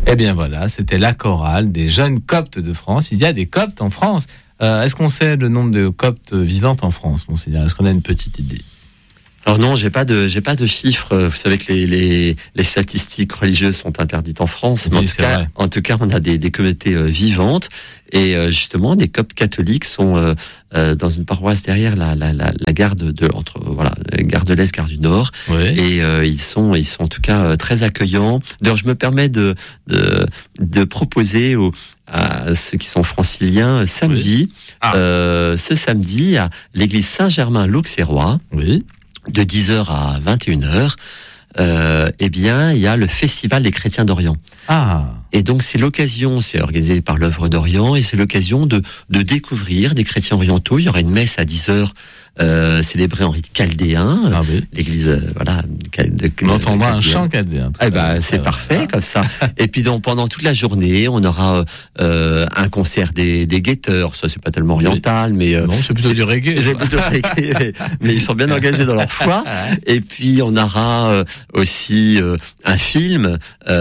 Eh bien voilà, c'était la chorale des jeunes coptes de France. Il y a des coptes en France. Est-ce qu'on sait le nombre de coptes vivantes en France, monseigneur ? Est-ce qu'on a une petite idée ? Alors non, j'ai pas de chiffres. Vous savez que les statistiques religieuses sont interdites en France, mais oui, en tout cas, on a des communautés vivantes. Et justement, des coptes catholiques sont dans une paroisse derrière la gare gare de l'Est, gare du Nord. Oui. Et ils sont en tout cas très accueillants. D'ailleurs, je me permets de proposer à ceux qui sont franciliens samedi, ce samedi à l'église Saint-Germain-l'Auxerrois. Oui. De 10h à 21h, eh bien, il y a le Festival des chrétiens d'Orient. Ah. Et donc, c'est organisé par l'œuvre d'Orient, et c'est l'occasion de découvrir des chrétiens orientaux. Il y aura une messe à 10h, célébrée en rite chaldéen. Ah oui. L'église, on entendra un chant chaldéen. C'est parfait, comme ça. Et puis, donc, pendant toute la journée, on aura un concert des guetteurs. Ça, c'est pas tellement oriental, mais... non, c'est plutôt du reggae. C'est plutôt reggae, mais ils sont bien engagés dans leur foi. Et puis, on aura aussi un film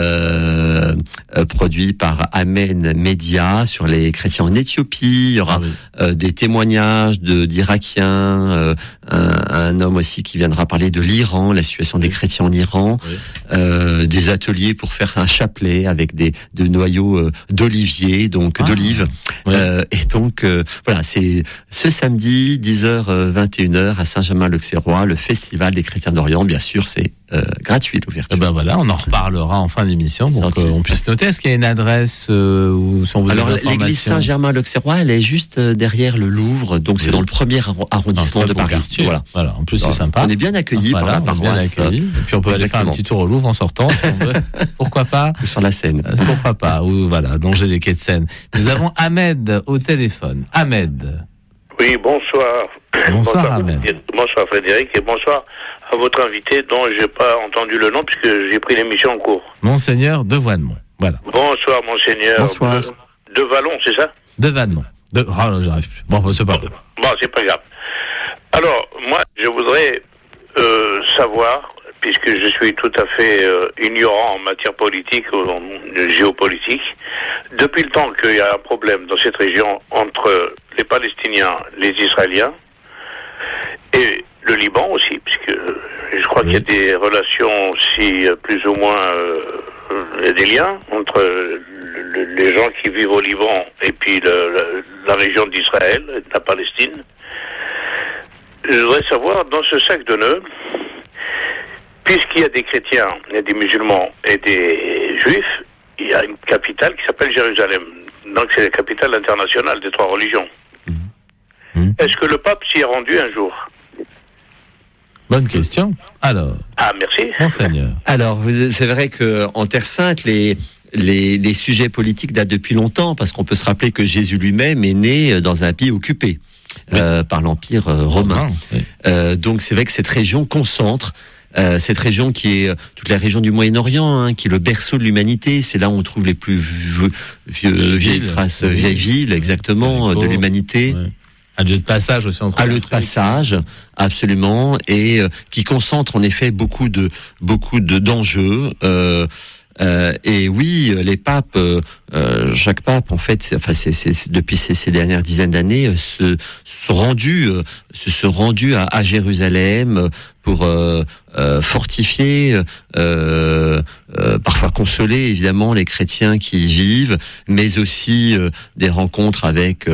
produit par Amen Media sur les chrétiens en Éthiopie. Il y aura des témoignages d'Irakiens, un homme aussi qui viendra parler de l'Iran, la situation des chrétiens en Iran, des ateliers pour faire un chapelet avec de noyaux d'olivier, donc d'olive. Et donc voilà, c'est ce samedi 10h 21h à Saint-Germain-l'Auxerrois, le Festival des chrétiens d'Orient. Bien sûr, c'est gratuit l'ouverture. Ben voilà, on en reparlera en fin d'émission pour qu'on puisse noter. Est-ce qu'il y a une adresse où si on veut des informations ? L'église Saint-Germain-l'Auxerrois, elle est juste derrière le Louvre, donc c'est dans le premier arrondissement de Paris. Voilà. En plus, c'est sympa. On est bien accueillis par la paroisse. Et puis on peut aller faire un petit tour au Louvre en sortant, si on veut. Pourquoi pas ? Ou sur la Seine. Pourquoi pas ? Ou voilà, longer les quais de Seine. Nous avons Ahmed au téléphone. Ahmed. Oui, bonsoir. Bonsoir Ahmed. Bonsoir Frédéric et bonsoir à votre invité dont je n'ai pas entendu le nom puisque j'ai pris l'émission en cours. Monseigneur de Valmont. Voilà. Bonsoir Monseigneur. Bonsoir. De Vallon, c'est ça ? De Valmont. J'arrive plus. Bon, c'est pas grave. Bon, c'est pas grave. Alors, moi, je voudrais savoir, puisque je suis tout à fait ignorant en matière politique, en géopolitique, depuis le temps qu'il y a un problème dans cette région entre les Palestiniens, les Israéliens et le Liban aussi, puisque je crois qu'il y a des relations aussi plus ou moins des liens entre les gens qui vivent au Liban et puis la région d'Israël, de la Palestine. Je voudrais savoir, dans ce sac de nœuds, puisqu'il y a des chrétiens, il y a des musulmans et des juifs, il y a une capitale qui s'appelle Jérusalem. Donc c'est la capitale internationale des trois religions. Est-ce que le pape s'y est rendu un jour ? Bonne question. Alors. Ah, merci. Monseigneur. Alors, c'est vrai que en Terre Sainte, les sujets politiques datent depuis longtemps, parce qu'on peut se rappeler que Jésus lui-même est né dans un pays occupé par l'Empire romain. Donc c'est vrai que cette région concentre. Cette région qui est toute la région du Moyen-Orient, qui est le berceau de l'humanité, c'est là où on trouve les plus vieilles traces, vieilles villes, exactement, de l'humanité. Ouais. Un lieu de passage aussi entre. Un lieu de passage, absolument, et qui concentre en effet beaucoup d'enjeux. Et oui, les papes, chaque pape, en fait, c'est depuis ces dernières dizaines d'années, se sont rendus à Jérusalem pour fortifier, parfois consoler évidemment les chrétiens qui y vivent, mais aussi des rencontres avec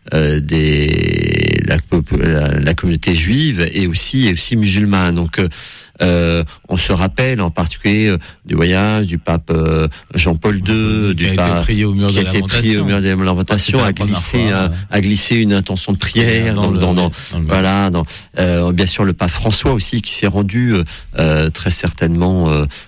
la communauté juive et aussi musulmane. Donc on se rappelle en particulier du voyage du pape Jean-Paul II, qui a été prié au mur de la lamentation, a glissé une intention de prière bien sûr le pape François aussi qui s'est rendu très certainement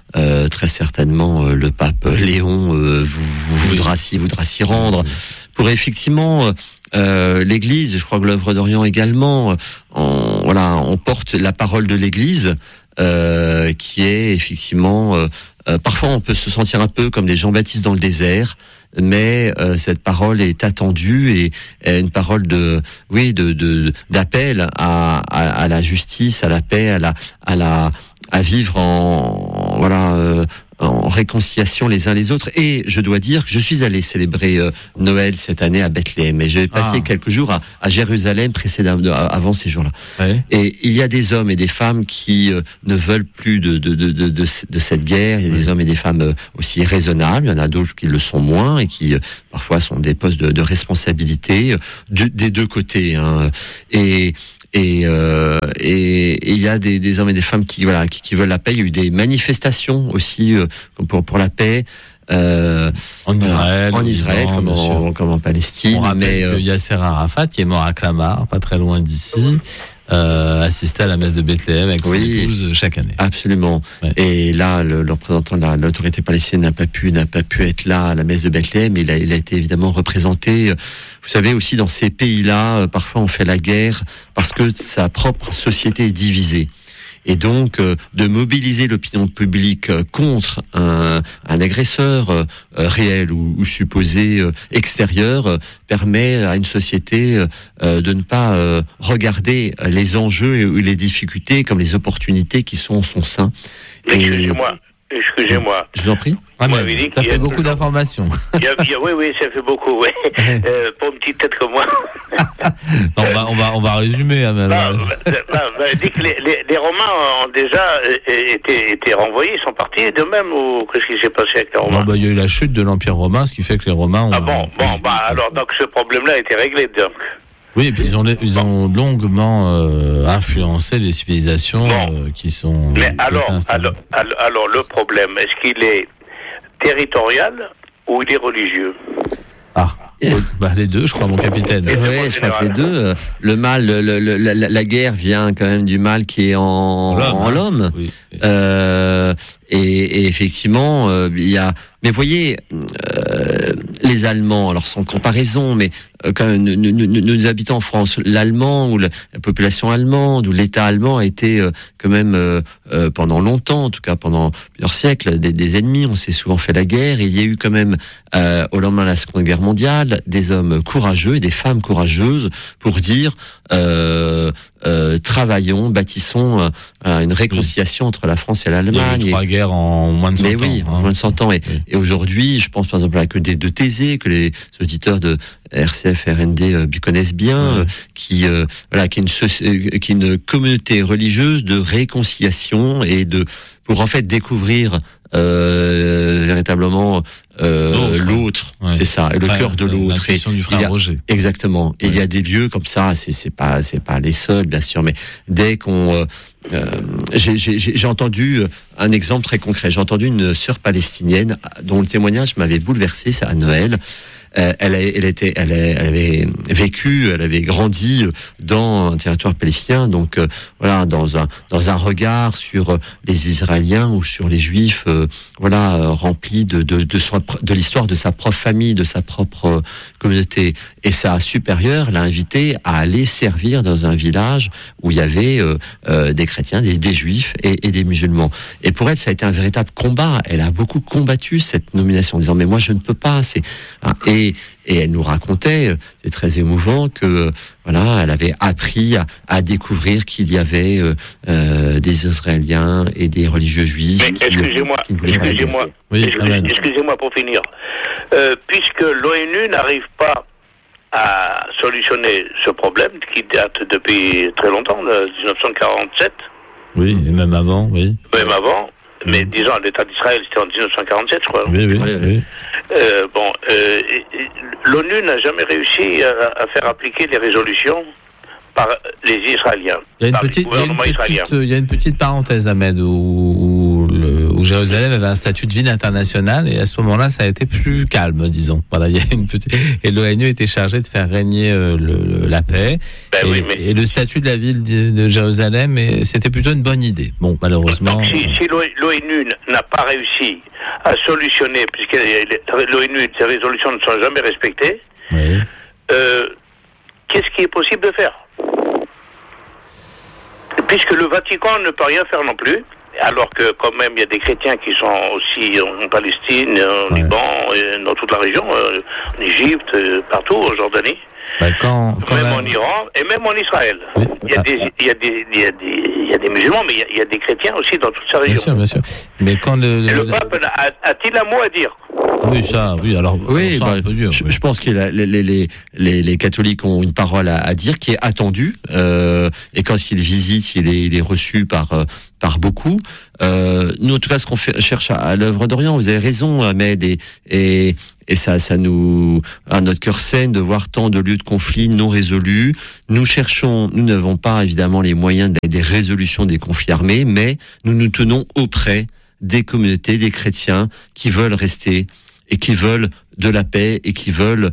le pape Léon voudra s'y rendre pour effectivement l'Église. Je crois que l'œuvre d'Orient également, on porte la parole de l'Église. Qui est effectivement parfois on peut se sentir un peu comme les Jean-Baptiste dans le désert, mais cette parole est attendue et une parole d'appel à la justice, à la paix, à vivre en réconciliation les uns les autres. Et je dois dire que je suis allé célébrer Noël cette année à Bethléem. Et j'ai passé quelques jours à Jérusalem avant ces jours-là. Ouais. Et il y a des hommes et des femmes qui ne veulent plus de cette guerre. Il y a des hommes et des femmes aussi raisonnables. Il y en a d'autres qui le sont moins et qui parfois sont des postes de responsabilité des deux côtés. Hein. Et il y a des hommes et des femmes qui veulent la paix. Il y a eu des manifestations aussi pour la paix. En Israël, comme en Palestine. On rappelle que Yasser Arafat, qui est mort à Clamart, pas très loin d'ici, assistait à la messe de Bethléem avec son épouse chaque année. Absolument. Ouais. Et là, le représentant de l'autorité palestinienne n'a pas pu être là à la messe de Bethléem. Il a été évidemment représenté. Vous savez aussi, dans ces pays-là, parfois on fait la guerre parce que sa propre société est divisée. Et donc, de mobiliser l'opinion publique contre un agresseur réel ou supposé extérieur permet à une société de ne pas regarder les enjeux et les difficultés comme les opportunités qui sont en son sein. Excusez-moi. Je vous en prie. Ça fait beaucoup d'informations. Oui, ça fait beaucoup. Oui. Pour une petite tête comme moi. On va résumer. Dit que les Romains ont déjà été renvoyés, ils sont partis d'eux-mêmes, ou qu'est-ce qui s'est passé avec les Romains? Il y a eu la chute de l'Empire romain, ce qui fait que les Romains ont... Alors donc ce problème-là a été réglé, donc. Oui, et puis ils ont longuement influencé les civilisations qui sont... Mais alors, le problème, est-ce qu'il est territorial ou il est religieux? Les deux, je crois, mon capitaine. Oui, je crois que les deux. Le mal, la guerre vient quand même du mal qui est en l'homme. Oui. Et effectivement, il y a... Mais voyez, les Allemands, alors sans comparaison, mais quand même, nous habitons en France, l'allemand ou la population allemande ou l'État allemand a été quand même pendant longtemps, en tout cas pendant plusieurs siècles, des ennemis. On s'est souvent fait la guerre. Et il y a eu quand même au lendemain de la Seconde Guerre mondiale des hommes courageux et des femmes courageuses pour dire travaillons, bâtissons une réconciliation entre la France et l'Allemagne. Il y a eu 3 guerres en moins de 100 ans. Mais oui, en moins de 100 ans. Et aujourd'hui, je pense par exemple à la queue de Thésée, que les auditeurs de RCF, RND connaissent bien, qui est une communauté religieuse de réconciliation et pour en fait découvrir véritablement l'autre, c'est ça, et le cœur de l'autre. Du frère Roger. Exactement. Et il y a des lieux comme ça, c'est pas les seuls, bien sûr, mais dès qu'on j'ai entendu un exemple très concret. J'ai entendu une sœur palestinienne dont le témoignage m'avait bouleversé, c'est à Noël. Elle avait vécu, elle avait grandi dans un territoire palestinien, donc dans un regard sur les Israéliens ou sur les Juifs, rempli de l'histoire de sa propre famille, de sa propre communauté. Et sa supérieure l'a invitée à aller servir dans un village où il y avait des chrétiens, des Juifs et des musulmans. Et pour elle, ça a été un véritable combat. Elle a beaucoup combattu cette nomination, en disant mais moi je ne peux pas. Et elle nous racontait, c'est très émouvant, que elle avait appris à découvrir qu'il y avait des Israéliens et des religieux juifs. Mais excusez-moi pour finir. Puisque l'ONU n'arrive pas à solutionner ce problème qui date depuis très longtemps, de 1947. Oui, et même avant, oui. Même avant. Mais disons, l'État d'Israël, c'était en 1947, je crois. Oui. L'ONU n'a jamais réussi à faire appliquer les résolutions par les Israéliens. Il y a une petite parenthèse, Ahmed, où Jérusalem avait un statut de ville internationale, et à ce moment-là, ça a été plus calme, disons. Voilà, il y a et l'ONU était chargée de faire régner la paix. Et le statut de la ville de Jérusalem, c'était plutôt une bonne idée. Bon, malheureusement. Donc, si l'ONU n'a pas réussi à solutionner, puisque l'ONU, ses résolutions ne sont jamais respectées, qu'est-ce qui est possible de faire? Puisque le Vatican ne peut rien faire non plus, alors que quand même il y a des chrétiens qui sont aussi en Palestine, en Liban, et dans toute la région, en Égypte, partout, en Jordanie. Même en Iran et même en Israël. Oui. Il y a des musulmans, mais il y a des chrétiens aussi dans toute sa région. Bien sûr. Mais quand le pape a-t-il un mot à dire? Oui, alors un peu dur, je pense que les catholiques ont une parole à dire qui est attendue, et quand ils visitent, il est reçu par beaucoup. Nous, en tout cas, ce qu'on cherche à l'œuvre d'Orient, vous avez raison, Ahmed, et ça nous à notre cœur saigne de voir tant de lieux de conflits non résolus. Nous n'avons pas évidemment les moyens des résolutions des conflits armés, mais nous nous tenons auprès des communautés, des chrétiens qui veulent rester et qui veulent de la paix et qui veulent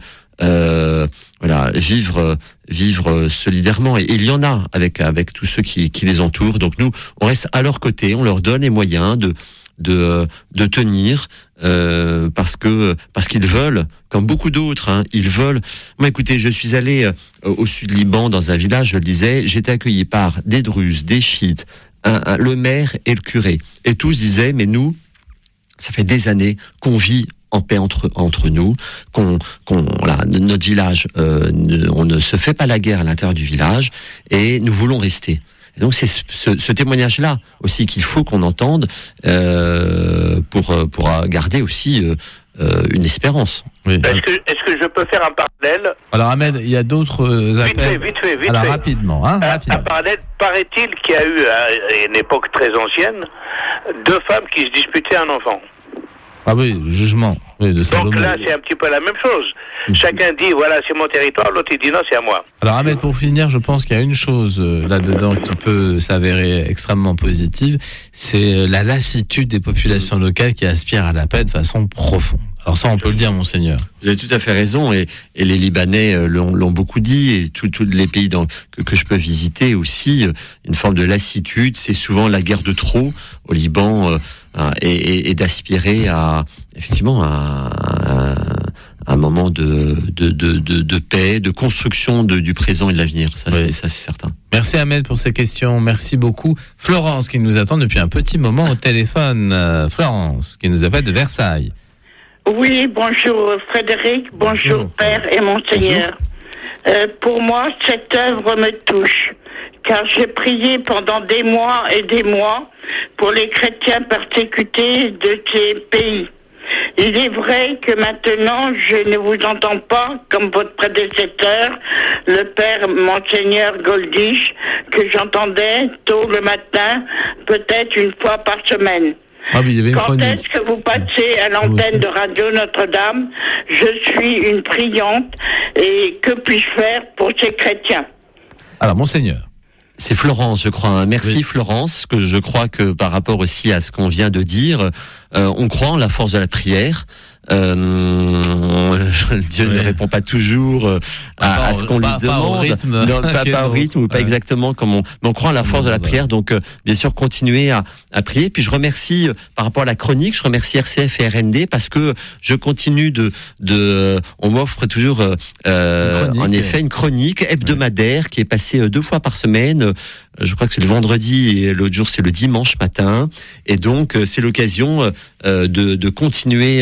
vivre solidairement. Et il y en a avec tous ceux qui les entourent. Donc nous, on reste à leur côté, on leur donne les moyens de tenir, parce qu'ils veulent, comme beaucoup d'autres, ils veulent. Moi, écoutez, je suis allé au sud Liban dans un village, je le disais, j'étais accueilli par des Druzes, des Chiites, le maire et le curé, et tous disaient, mais nous, ça fait des années qu'on vit en paix entre nous, notre village, on ne se fait pas la guerre à l'intérieur du village, et nous voulons rester. Et donc c'est ce témoignage-là aussi qu'il faut qu'on entende pour garder aussi une espérance. Oui. Est-ce que je peux faire un parallèle? Alors Ahmed, il y a d'autres appels. Vite fait. Alors rapidement. Un parallèle, paraît-il qu'il y a eu à une époque très ancienne 2 femmes qui se disputaient un enfant. Ah oui, le jugement. Oui, de Salomon. Donc là, c'est un petit peu la même chose. Chacun dit, voilà, c'est mon territoire, l'autre il dit, non, c'est à moi. Alors Ahmed, pour finir, je pense qu'il y a une chose là-dedans qui peut s'avérer extrêmement positive, c'est la lassitude des populations locales qui aspirent à la paix de façon profonde. Alors ça, on peut le dire, monseigneur. Vous avez tout à fait raison, et les Libanais l'ont beaucoup dit, et tous les pays que je peux visiter aussi, une forme de lassitude, c'est souvent la guerre de trop au Liban, et d'aspirer à effectivement à un moment de paix, de construction du présent et de l'avenir. Ça, oui. C'est certain. Merci Ahmed pour ces questions. Merci beaucoup. Florence qui nous attend depuis un petit moment au téléphone. Florence qui nous appelle de Versailles. Oui, bonjour Frédéric, bonjour Père et Monseigneur. Pour moi, cette œuvre me touche, car j'ai prié pendant des mois et des mois pour les chrétiens persécutés de ces pays. Il est vrai que maintenant, je ne vous entends pas comme votre prédécesseur, le Père Monseigneur Goldish, que j'entendais tôt le matin, peut-être une fois par semaine. Ah oui, il y avait une Quand est-ce que vous passez à l'antenne de Radio Notre-Dame? Je suis une priante, et que puis-je faire pour ces chrétiens? Alors, Monseigneur. C'est Florence, je crois. Merci oui. Florence, que je crois que par rapport aussi à ce qu'on vient de dire, on croit en la force de la prière. Dieu ne répond pas toujours à ce qu'on lui demande, pas au rythme ou pas exactement comme mais on croit en la force de la prière. Donc bien sûr continuer à prier. Puis je remercie par rapport à la chronique, je remercie RCF et RND parce que je continue on m'offre toujours en effet une chronique hebdomadaire qui est passée 2 fois par semaine. Je crois que c'est le vendredi et l'autre jour c'est le dimanche matin. Et donc c'est l'occasion de continuer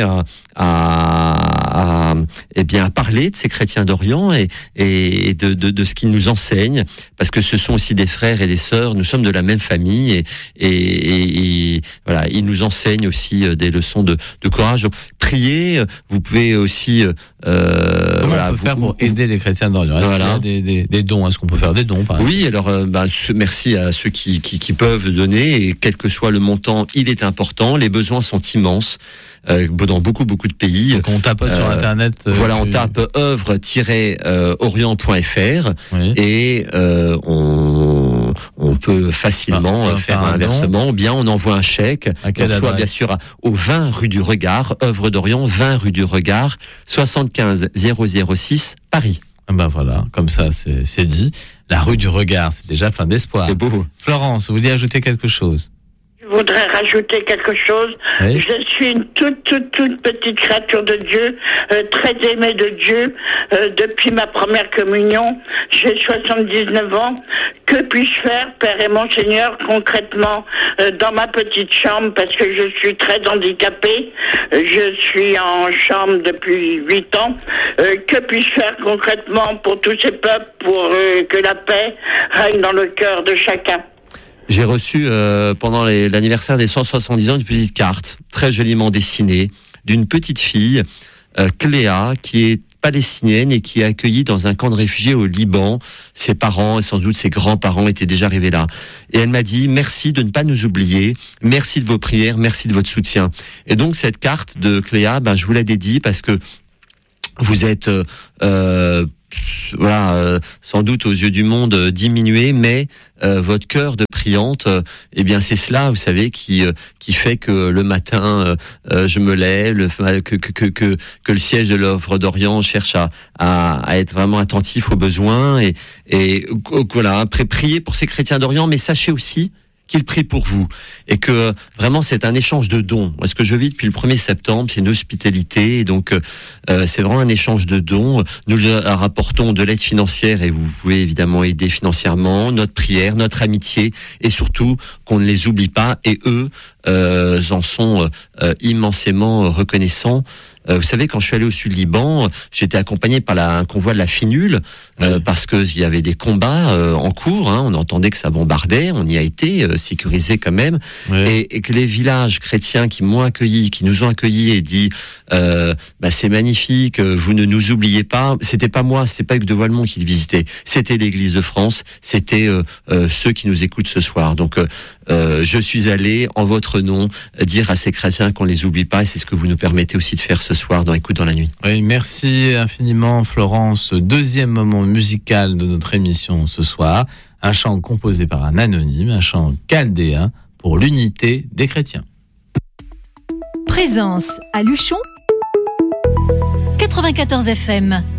à parler de ces chrétiens d'Orient et de ce qu'ils nous enseignent, parce que ce sont aussi des frères et des sœurs, nous sommes de la même famille et voilà, ils nous enseignent aussi des leçons de courage. Donc priez, vous pouvez aussi comment on peut faire pour aider les chrétiens d'Orient? Est-ce qu'il y a des dons? Est-ce qu'on peut faire des dons par exemple? Oui, alors merci à ceux qui peuvent donner, et quel que soit le montant, il est important. Les besoins sont immenses dans beaucoup de pays. Donc on tape sur internet. Voilà, on tape œuvre-orient.fr oui. Et on peut facilement faire un versement. Ou bien on envoie un chèque, soit bien sûr au 20 rue du Regard, œuvre d'Orient, 20 rue du Regard, 75 006 Paris. Ben voilà, comme ça c'est dit. La rue du Regard, c'est déjà plein d'espoir. C'est beau. Florence, vous vouliez ajouter quelque chose? Je Je voudrais rajouter quelque chose. Oui. Je suis une toute petite créature de Dieu, très aimée de Dieu, depuis ma première communion. J'ai 79 ans. Que puis-je faire, Père et Monseigneur, concrètement, dans ma petite chambre, parce que je suis très handicapée. Je suis en chambre depuis 8 ans. Que puis-je faire concrètement pour tous ces peuples, pour que la paix règne dans le cœur de chacun? J'ai reçu pendant l'anniversaire des 170 ans une petite carte très joliment dessinée d'une petite fille, Cléa, qui est palestinienne et qui est accueillie dans un camp de réfugiés au Liban. Ses parents et sans doute ses grands-parents étaient déjà arrivés là. Et elle m'a dit merci de ne pas nous oublier, merci de vos prières, merci de votre soutien. Et donc cette carte de Cléa, je vous la dédie parce que vous êtes sans doute aux yeux du monde diminué, mais votre cœur de priante, c'est cela, vous savez, qui fait que le matin je me lève, que le siège de l'œuvre d'Orient cherche à être vraiment attentif aux besoins et voilà, prier pour ces chrétiens d'Orient, mais sachez aussi qu'il prie pour vous et que vraiment c'est un échange de dons. Moi, ce que je vis depuis le 1er septembre, c'est une hospitalité et donc c'est vraiment un échange de dons. Nous leur apportons de l'aide financière et vous pouvez évidemment aider financièrement, notre prière, notre amitié et surtout qu'on ne les oublie pas et eux en sont immensément reconnaissants. Vous savez, quand je suis allé au sud Liban, j'étais accompagné par un convoi de la FINUL parce que il y avait des combats en cours. On entendait que ça bombardait. On y a été sécurisé quand même, et que les villages chrétiens qui m'ont accueilli, qui nous ont accueillis et dit c'est magnifique, vous ne nous oubliez pas. C'était pas moi, c'était pas Hugues de Voilemont qui le visitait. C'était l'Église de France. C'était ceux qui nous écoutent ce soir. Donc je suis allé en votre nom dire à ces chrétiens qu'on les oublie pas, et c'est ce que vous nous permettez aussi de faire ce soir dans Écoute dans la nuit. Oui, merci infiniment Florence. Deuxième moment musical de notre émission ce soir, un chant composé par un anonyme, un chant chaldéen pour l'unité des chrétiens. Présence à Luchon 94 FM.